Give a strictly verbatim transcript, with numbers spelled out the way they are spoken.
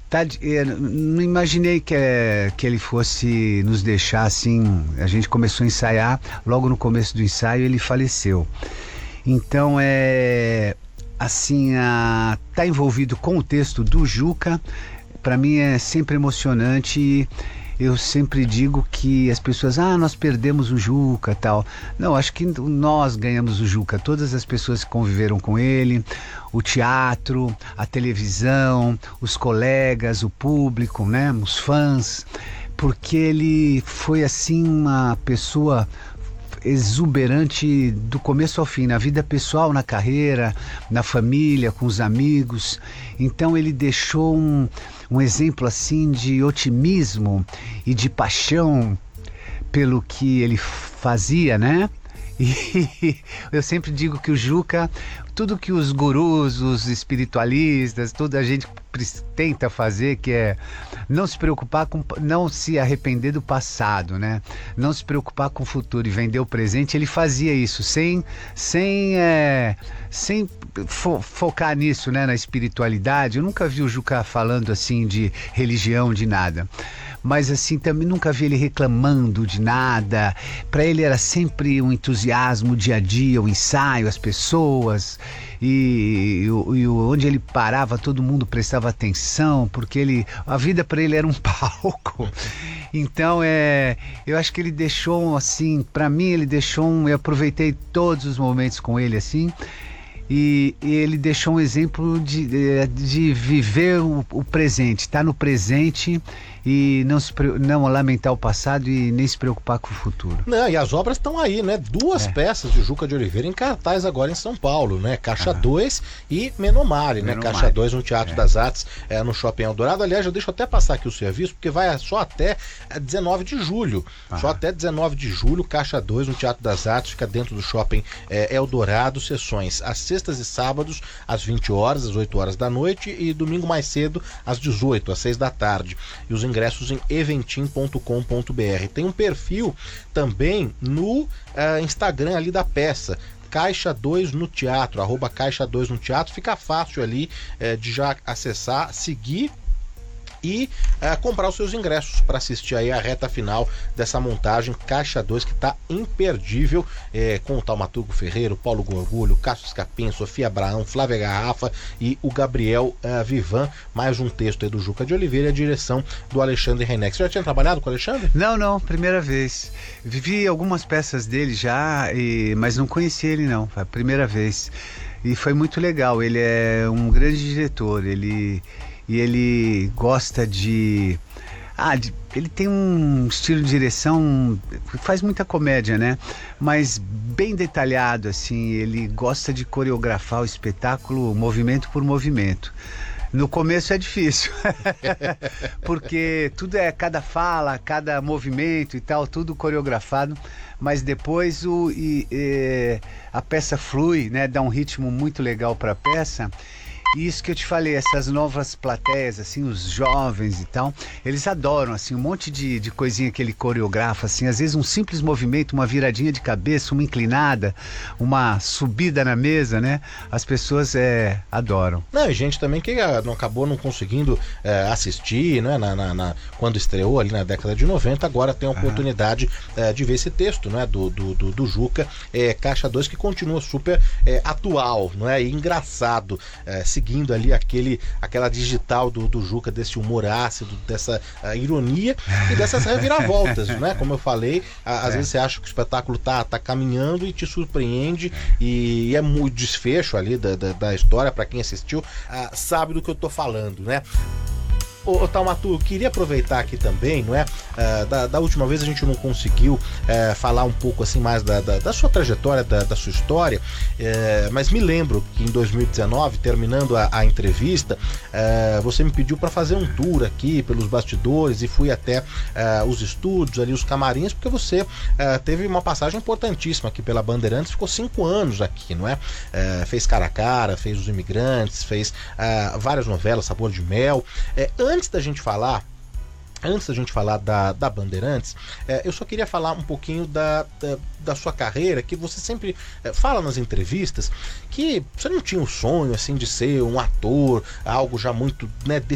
Tá, eu não imaginei que, é, que ele fosse nos deixar assim. A gente começou a ensaiar, logo no começo do ensaio ele faleceu. Então é assim, a, tá envolvido com o texto do Juca, para mim é sempre emocionante. E eu sempre digo que as pessoas, ah, nós perdemos o Juca, tal. Não, acho que nós ganhamos o Juca, todas as pessoas que conviveram com ele, o teatro, a televisão, os colegas, o público, né, os fãs, porque ele foi assim uma pessoa exuberante do começo ao fim, na vida pessoal, na carreira, na família, com os amigos. Então ele deixou um, um exemplo assim de otimismo e de paixão pelo que ele fazia, né? E eu sempre digo que o Juca, tudo que os gurus, os espiritualistas, toda a gente tenta fazer, que é não se preocupar com, não se arrepender do passado, né? Não se preocupar com o futuro e vender o presente. Ele fazia isso sem, sem, é, sem fo focar nisso, né? Na espiritualidade. Eu nunca vi o Juca falando assim de religião, de nada. Mas assim, também nunca vi ele reclamando de nada. Para ele era sempre um entusiasmo, o dia a dia, o ensaio, as pessoas. E, e, e onde ele parava, todo mundo prestava atenção, porque ele, a vida para ele era um palco. Então, é, eu acho que ele deixou, assim, para mim ele deixou um, eu aproveitei todos os momentos com ele, assim. E, e ele deixou um exemplo de, de, de viver o, o presente, estar no presente e não, se, não lamentar o passado e nem se preocupar com o futuro. Não, e as obras estão aí, né? Duas é. peças de Juca de Oliveira em cartaz agora em São Paulo, né? Caixa dois ah. e Menomare, né? Menomare. Caixa dois no Teatro é. das Artes, é, no Shopping Eldorado. Aliás, eu deixo até passar aqui o serviço, porque vai só até dezenove de julho. Ah. Só até dezenove de julho, Caixa dois no Teatro das Artes, fica dentro do Shopping é, Eldorado, sessões às sextas e sábados, às vinte horas, às oito horas da noite, e domingo mais cedo, às dezoito, às seis da tarde. E os ingressos em eventim ponto com ponto br. Tem um perfil também no uh, Instagram ali da peça, Caixa dois no Teatro, arroba Caixa dois no Teatro. Fica fácil ali uh, de já acessar, seguir e uh, comprar os seus ingressos para assistir aí a reta final dessa montagem Caixa dois, que está imperdível, é, com o Taumaturgo Ferreiro, Paulo Gorgulho, Cássio Escapim, Sofia Abraão, Flávia Garrafa e o Gabriel uh, Vivan. Mais um texto aí do Juca de Oliveira e a direção do Alexandre Reineck. Você já tinha trabalhado com o Alexandre? Não, não, primeira vez. Vivi algumas peças dele já, e, mas não conheci ele não, foi a primeira vez. E foi muito legal, ele é um grande diretor, ele... E ele gosta de... Ah, de, ele tem um estilo de direção... Faz muita comédia, né? Mas bem detalhado, assim. Ele gosta de coreografar o espetáculo movimento por movimento. No começo é difícil. Porque tudo é... Cada fala, cada movimento e tal, tudo coreografado. Mas depois o, e, e, a peça flui, né? Dá um ritmo muito legal para a peça. E isso que eu te falei, essas novas plateias, assim, os jovens e tal, eles adoram, assim, um monte de, de coisinha que ele coreografa, assim, às vezes um simples movimento, uma viradinha de cabeça, uma inclinada, uma subida na mesa, né? As pessoas é, adoram. Não, e gente também que não acabou não conseguindo é, assistir, né, na, na, na, quando estreou ali na década de noventa, agora tem a oportunidade é, de ver esse texto, né, do, do, do, do Juca, é, Caixa dois, que continua super é, atual, não é? E engraçado, é, seguindo ali aquele, aquela digital do, do Juca, desse humor ácido, dessa uh, ironia e dessas reviravoltas, né? Como eu falei, a, às é. vezes você acha que o espetáculo tá, tá caminhando e te surpreende, e, e é muito desfecho ali da, da, da história, para quem assistiu, uh, sabe do que eu tô falando, né? Ô, ô Taumaturgo, eu queria aproveitar aqui também, não é? Uh, da, da última vez a gente não conseguiu uh, falar um pouco assim mais da, da, da sua trajetória, da, da sua história, uh, mas me lembro que em dois mil e dezenove, terminando a, a entrevista, uh, você me pediu para fazer um tour aqui pelos bastidores, e fui até uh, os estúdios, ali os camarins, porque você uh, teve uma passagem importantíssima aqui pela Bandeirantes, ficou cinco anos aqui, não é? Uh, fez Cara a Cara, fez Os Imigrantes, fez uh, várias novelas, Sabor de Mel. Uh, Antes da gente falar, antes da gente falar da, da Bandeirantes, é, eu só queria falar um pouquinho da, da, da sua carreira, que você sempre é, fala nas entrevistas, que você não tinha o sonho assim de ser um ator, algo já muito, né,